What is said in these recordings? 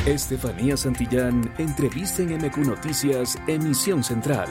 Estefanía Santillán, entrevista en MQ Noticias, emisión central.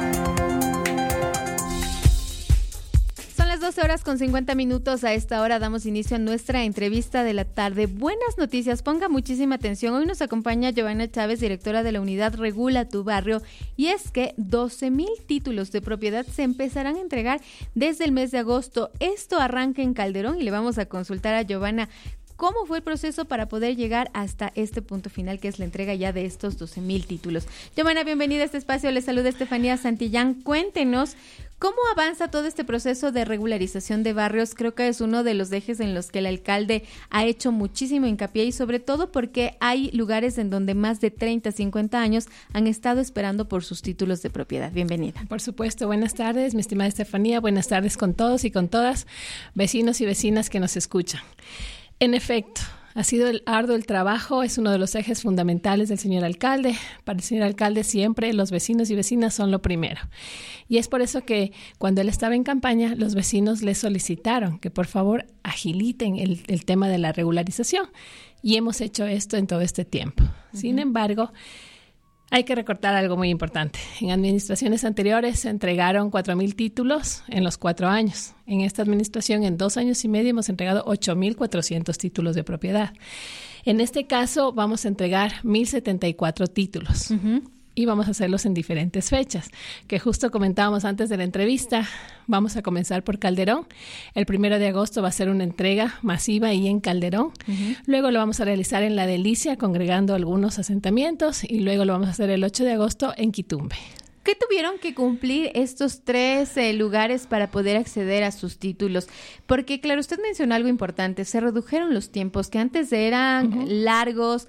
Son las 12:50. A esta hora damos inicio a nuestra entrevista de la tarde. Buenas noticias, ponga muchísima atención. Hoy nos acompaña Giovanna Chávez, directora de la unidad Regula tu Barrio, y es que 12,000 títulos de propiedad se empezarán a entregar desde el mes de agosto. Esto arranca en Calderón y le vamos a consultar a Giovanna cómo fue el proceso para poder llegar hasta este punto final, que es la entrega ya de estos 12,000 títulos. Giovanna, bienvenida a este espacio. Le saluda Estefanía Santillán. Cuéntenos cómo avanza todo este proceso de regularización de barrios. Creo que es uno de los ejes en los que el alcalde ha hecho muchísimo hincapié, y sobre todo porque hay lugares en donde más de 30, 50 años han estado esperando por sus títulos de propiedad. Bienvenida. Por supuesto. Buenas tardes, mi estimada Estefanía. Buenas tardes con todos y con todas, vecinos y vecinas que nos escuchan. En efecto, ha sido arduo el trabajo, es uno de los ejes fundamentales del señor alcalde. Para el señor alcalde siempre los vecinos y vecinas son lo primero. Y es por eso que cuando él estaba en campaña, los vecinos le solicitaron que por favor agiliten el tema de la regularización. Y hemos hecho esto en todo este tiempo. Sin embargo, hay que recordar algo muy importante. En administraciones anteriores se entregaron 4,000 títulos en los 4 años. En esta administración, en 2 años y medio, hemos entregado 8,400 títulos de propiedad. En este caso, vamos a entregar 1,074 títulos. Y vamos a hacerlos en diferentes fechas, que justo comentábamos antes de la entrevista. Vamos a comenzar por Calderón. El 1 de agosto va a ser una entrega masiva ahí en Calderón. Luego lo vamos a realizar en La Delicia, congregando algunos asentamientos, y luego lo vamos a hacer el 8 de agosto en Quitumbe. ¿Qué tuvieron que cumplir estos 3 lugares para poder acceder a sus títulos? Porque, claro, usted mencionó algo importante, se redujeron los tiempos que antes eran largos.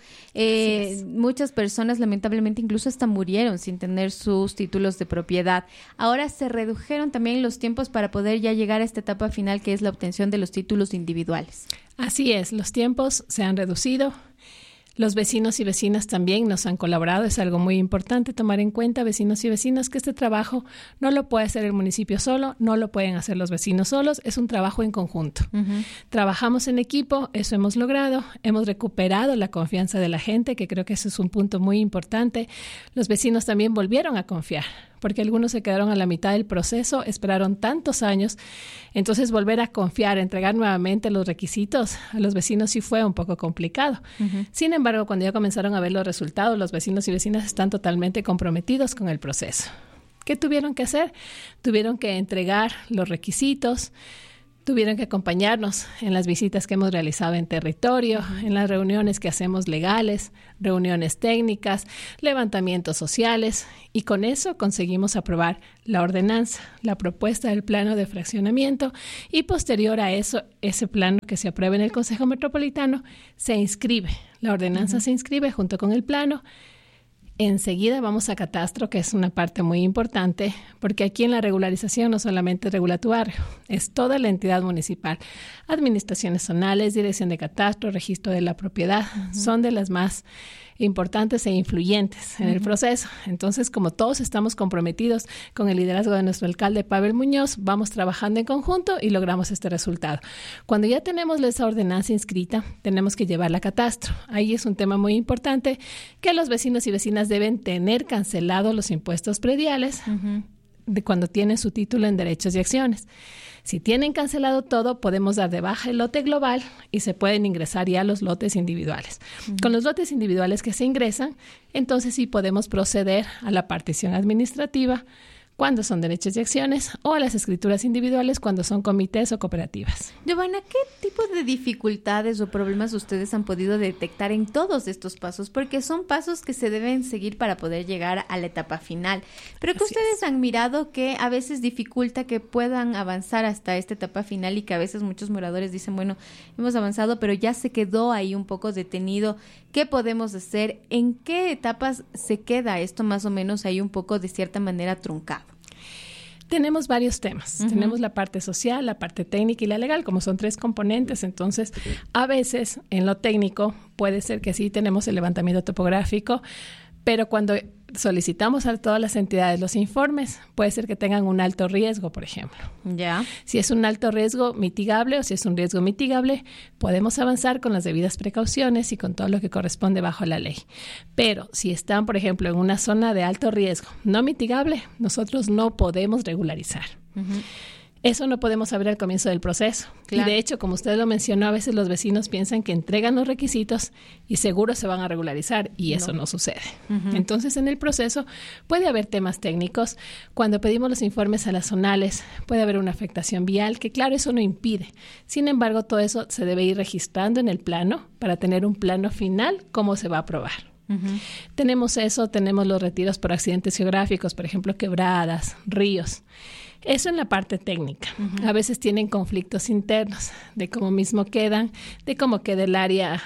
Muchas personas lamentablemente incluso hasta murieron sin tener sus títulos de propiedad. Ahora se redujeron también los tiempos para poder ya llegar a esta etapa final, que es la obtención de los títulos individuales. Así es, los tiempos se han reducido. Los vecinos y vecinas también nos han colaborado. Es algo muy importante tomar en cuenta, vecinos y vecinas, que este trabajo no lo puede hacer el municipio solo, no lo pueden hacer los vecinos solos, es un trabajo en conjunto. Trabajamos en equipo, eso hemos logrado, hemos recuperado la confianza de la gente, que creo que ese es un punto muy importante. Los vecinos también volvieron a confiar, porque algunos se quedaron a la mitad del proceso, esperaron tantos años. Entonces, volver a confiar, entregar nuevamente los requisitos a los vecinos sí fue un poco complicado. Sin embargo, cuando ya comenzaron a ver los resultados, los vecinos y vecinas están totalmente comprometidos con el proceso. ¿Qué tuvieron que hacer? Tuvieron que entregar los requisitos, tuvieron que acompañarnos en las visitas que hemos realizado en territorio, en las reuniones que hacemos legales, reuniones técnicas, levantamientos sociales, y con eso conseguimos aprobar la ordenanza, la propuesta del plano de fraccionamiento, y posterior a eso, ese plano que se aprueba en el Consejo Metropolitano se inscribe. La ordenanza se inscribe junto con el plano. Enseguida vamos a catastro, que es una parte muy importante, porque aquí en la regularización no solamente regula tu barrio, es toda la entidad municipal. Administraciones zonales, dirección de catastro, registro de la propiedad, son de las más importantes e influyentes en el proceso. Entonces, como todos estamos comprometidos con el liderazgo de nuestro alcalde Pavel Muñoz, vamos trabajando en conjunto y logramos este resultado. Cuando ya tenemos esa ordenanza inscrita, tenemos que llevarla a catastro. Ahí es un tema muy importante, que los vecinos y vecinas deben tener cancelados los impuestos prediales de cuando tienen su título en derechos y acciones. Si tienen cancelado todo, podemos dar de baja el lote global y se pueden ingresar ya los lotes individuales. Con los lotes individuales que se ingresan, entonces sí podemos proceder a la partición administrativa cuando son derechos y acciones, o a las escrituras individuales cuando son comités o cooperativas. Giovanna, ¿qué tipo de dificultades o problemas ustedes han podido detectar en todos estos pasos? Porque son pasos que se deben seguir para poder llegar a la etapa final. Pero que ustedes han mirado que a veces dificulta que puedan avanzar hasta esta etapa final, y que a veces muchos moradores dicen, bueno, hemos avanzado, pero ya se quedó ahí un poco detenido. ¿Qué podemos hacer? ¿En qué etapas se queda esto más o menos ahí un poco de cierta manera truncado? Tenemos varios temas. Tenemos la parte social, la parte técnica y la legal, como son 3 componentes. Entonces, a veces en lo técnico puede ser que sí tenemos el levantamiento topográfico, pero cuando solicitamos a todas las entidades los informes, puede ser que tengan un alto riesgo, por ejemplo. Ya. Si es un alto riesgo mitigable o si es un riesgo mitigable, podemos avanzar con las debidas precauciones y con todo lo que corresponde bajo la ley. Pero si están, por ejemplo, en una zona de alto riesgo no mitigable, nosotros no podemos regularizar. Uh-huh. Eso no podemos saber al comienzo del proceso. Claro. Y de hecho, como usted lo mencionó, a veces los vecinos piensan que entregan los requisitos y seguro se van a regularizar y eso no sucede. Uh-huh. Entonces, en el proceso puede haber temas técnicos. Cuando pedimos los informes a las zonales, puede haber una afectación vial, que claro, eso no impide. Sin embargo, todo eso se debe ir registrando en el plano para tener un plano final, cómo se va a aprobar. Uh-huh. Tenemos eso, tenemos los retiros por accidentes geográficos, por ejemplo, quebradas, ríos. Eso en la parte técnica. Uh-huh. A veces tienen conflictos internos de cómo mismo quedan, de cómo queda el área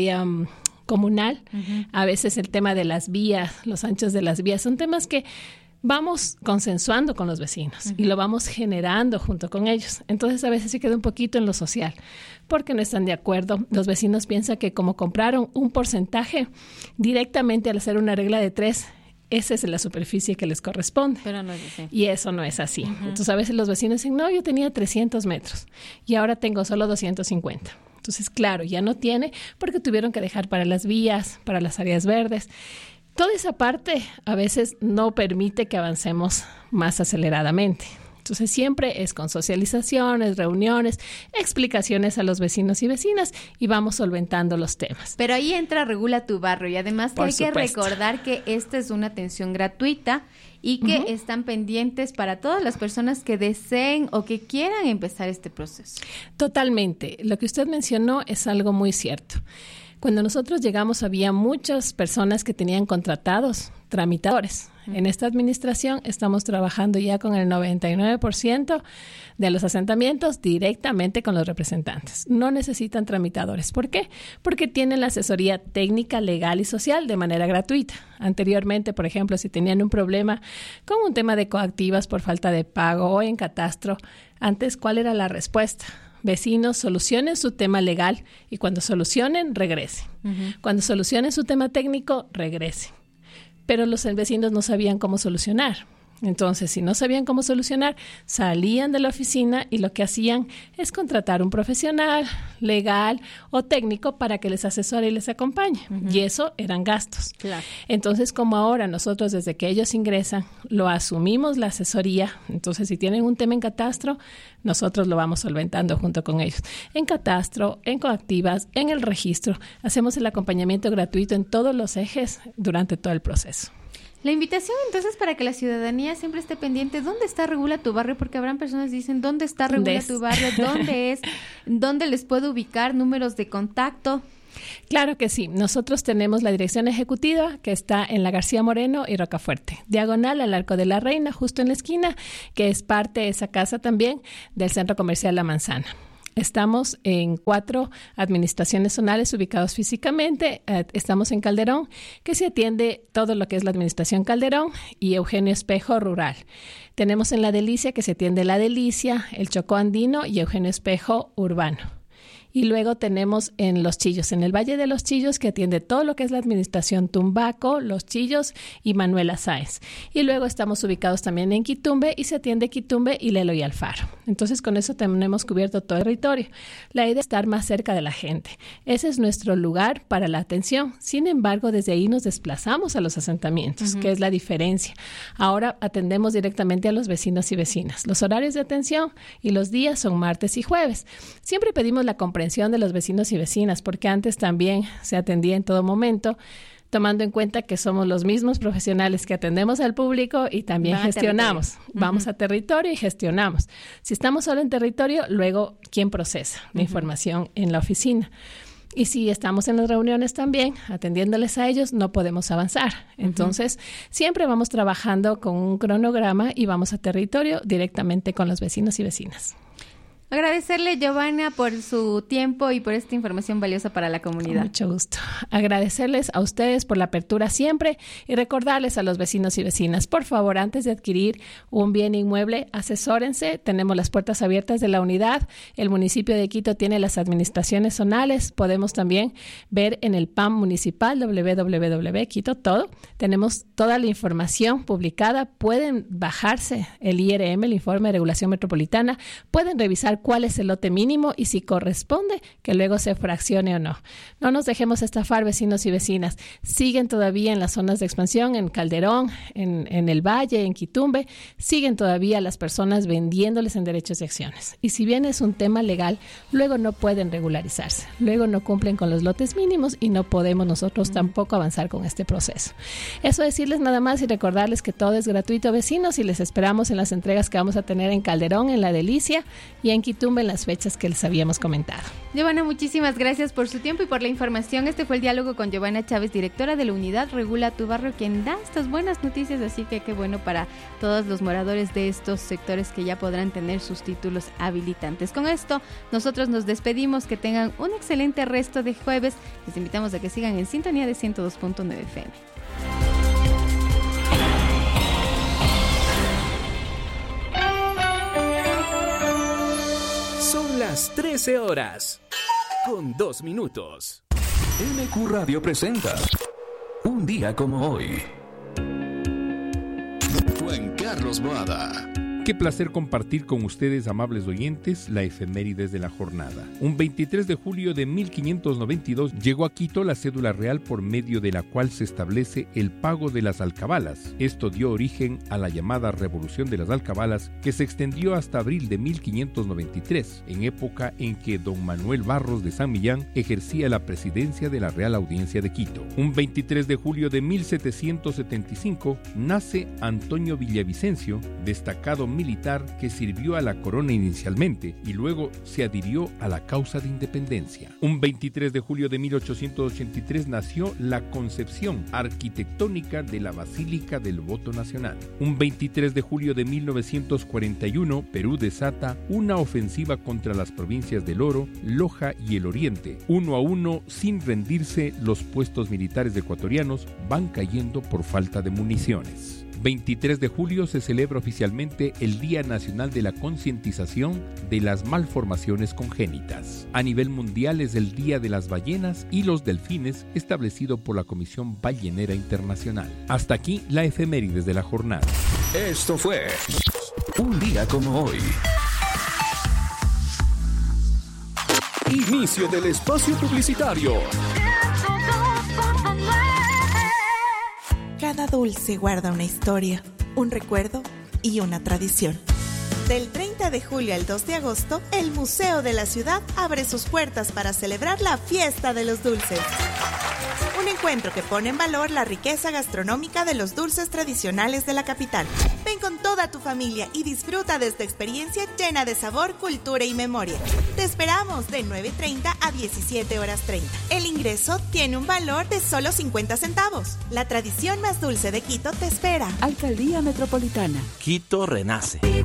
comunal. Uh-huh. A veces el tema de las vías, los anchos de las vías, son temas que vamos consensuando con los vecinos uh-huh. y lo vamos generando junto con ellos. Entonces a veces se queda un poquito en lo social porque no están de acuerdo. Los vecinos piensan que como compraron un porcentaje directamente al hacer una regla de 3, esa es la superficie que les corresponde. Pero no es así. Y eso no es así. Uh-huh. Entonces, a veces los vecinos dicen, no, yo tenía 300 metros y ahora tengo solo 250. Entonces, claro, ya no tiene porque tuvieron que dejar para las vías, para las áreas verdes. Toda esa parte a veces no permite que avancemos más aceleradamente. Entonces, siempre es con socializaciones, reuniones, explicaciones a los vecinos y vecinas y vamos solventando los temas. Pero ahí entra Regula tu Barrio y además que hay que recordar que esta es una atención gratuita y que uh-huh. están pendientes para todas las personas que deseen o que quieran empezar este proceso. Totalmente. Lo que usted mencionó es algo muy cierto. Cuando nosotros llegamos había muchas personas que tenían contratados tramitadores. En esta administración estamos trabajando ya con el 99% de los asentamientos directamente con los representantes. No necesitan tramitadores. ¿Por qué? Porque tienen la asesoría técnica, legal y social de manera gratuita. Anteriormente, por ejemplo, si tenían un problema con un tema de coactivas por falta de pago o en catastro, antes, ¿cuál era la respuesta? Vecinos, solucionen su tema legal y cuando solucionen, regresen. Uh-huh. Cuando solucionen su tema técnico, regresen. Pero los vecinos no sabían cómo solucionar. Entonces, si no sabían cómo solucionar, salían de la oficina y lo que hacían es contratar un profesional, legal o técnico para que les asesore y les acompañe. Uh-huh. Y eso eran gastos. Claro. Entonces, como ahora nosotros desde que ellos ingresan, lo asumimos la asesoría. Entonces, si tienen un tema en catastro, nosotros lo vamos solventando junto con ellos. En catastro, en coactivas, en el registro, hacemos el acompañamiento gratuito en todos los ejes durante todo el proceso. La invitación entonces para que la ciudadanía siempre esté pendiente, ¿dónde está Regula tu Barrio? Porque habrán personas que dicen, ¿dónde está Regula tu Barrio? ¿Dónde es? ¿Dónde les puedo ubicar? ¿Números de contacto? Claro que sí. Nosotros tenemos la dirección ejecutiva que está en la García Moreno y Rocafuerte, diagonal al Arco de la Reina, justo en la esquina, que es parte de esa casa también del Centro Comercial La Manzana. Estamos en 4 administraciones zonales ubicados físicamente. Estamos en Calderón, que se atiende todo lo que es la administración Calderón y Eugenio Espejo Rural. Tenemos en La Delicia, que se atiende La Delicia, el Chocó Andino y Eugenio Espejo Urbano. Y luego tenemos en Los Chillos, en el Valle de Los Chillos, que atiende todo lo que es la administración Tumbaco, Los Chillos y Manuela Sáenz. Y luego estamos ubicados también en Quitumbe y se atiende Quitumbe y Lelo y Alfaro. Entonces, con eso tenemos cubierto todo el territorio. La idea es estar más cerca de la gente. Ese es nuestro lugar para la atención. Sin embargo, desde ahí nos desplazamos a los asentamientos, uh-huh. que es la diferencia. Ahora atendemos directamente a los vecinos y vecinas. Los horarios de atención y los días son martes y jueves. Siempre pedimos la comprensión de los vecinos y vecinas, porque antes también se atendía en todo momento, tomando en cuenta que somos los mismos profesionales que atendemos al público y también gestionamos. Vamos a territorio y gestionamos. Si estamos solo en territorio, luego, ¿quién procesa la información en la oficina? Y si estamos en las reuniones también, atendiéndoles a ellos, no podemos avanzar. Entonces, siempre vamos trabajando con un cronograma y vamos a territorio directamente con los vecinos y vecinas. Agradecerle, Giovanna, por su tiempo y por esta información valiosa para la comunidad. Con mucho gusto. Agradecerles a ustedes por la apertura siempre y recordarles a los vecinos y vecinas, por favor, antes de adquirir un bien inmueble, asesórense. Tenemos las puertas abiertas de la unidad. El municipio de Quito tiene las administraciones zonales. Podemos también ver en el PAM municipal, www.quito todo. Tenemos toda la información publicada. Pueden bajarse el IRM, el Informe de Regulación Metropolitana. Pueden revisar cuál es el lote mínimo y si corresponde, que luego se fraccione o no. No nos dejemos estafar, vecinos y vecinas. Siguen todavía en las zonas de expansión, en Calderón, en el Valle, en Quitumbe, siguen todavía las personas vendiéndoles en derechos y acciones. Y si bien es un tema legal, luego no pueden regularizarse. Luego no cumplen con los lotes mínimos y no podemos nosotros tampoco avanzar con este proceso. Eso decirles nada más y recordarles que todo es gratuito, vecinos, y les esperamos en las entregas que vamos a tener en Calderón, en La Delicia y en Quitumbe en las fechas que les habíamos comentado. Giovanna, muchísimas gracias por su tiempo y por la información. Este fue el diálogo con Giovanna Chávez, directora de la unidad Regula tu Barrio, quien da estas buenas noticias, así que qué bueno para todos los moradores de estos sectores que ya podrán tener sus títulos habilitantes. Con esto, nosotros nos despedimos, que tengan un excelente resto de jueves. Les invitamos a que sigan en sintonía de 102.9 FM. Son las 13 horas, con 2 minutos. MQ Radio presenta Un día como hoy. Juan Carlos Boada. Qué placer compartir con ustedes, amables oyentes, la efemérides de la jornada. Un 23 de julio de 1592 llegó a Quito la cédula real por medio de la cual se establece el pago de las alcabalas. Esto dio origen a la llamada Revolución de las Alcabalas, que se extendió hasta abril de 1593, en época en que don Manuel Barros de San Millán ejercía la presidencia de la Real Audiencia de Quito. Un 23 de julio de 1775 nace Antonio Villavicencio, destacado militar que sirvió a la corona inicialmente y luego se adhirió a la causa de independencia. Un 23 de julio de 1883 nació la concepción arquitectónica de la Basílica del Voto Nacional. Un 23 de julio de 1941, Perú desata una ofensiva contra las provincias del Oro, Loja y el Oriente. 1-1, sin rendirse, los puestos militares ecuatorianos van cayendo por falta de municiones. 23 de julio se celebra oficialmente el Día Nacional de la Concientización de las Malformaciones Congénitas. A nivel mundial es el Día de las Ballenas y los Delfines, establecido por la Comisión Ballenera Internacional. Hasta aquí la efemérides de la jornada. Esto fue Un día como hoy. Inicio del espacio publicitario. Cada dulce guarda una historia, un recuerdo y una tradición. Del 30 de julio al 2 de agosto, el Museo de la Ciudad abre sus puertas para celebrar la Fiesta de los Dulces. Un encuentro que pone en valor la riqueza gastronómica de los dulces tradicionales de la capital. Ven con toda tu familia y disfruta de esta experiencia llena de sabor, cultura y memoria. Te esperamos de 9:30 a 17:30. El ingreso tiene un valor de solo 50 centavos. La tradición más dulce de Quito te espera. Alcaldía Metropolitana. Quito renace.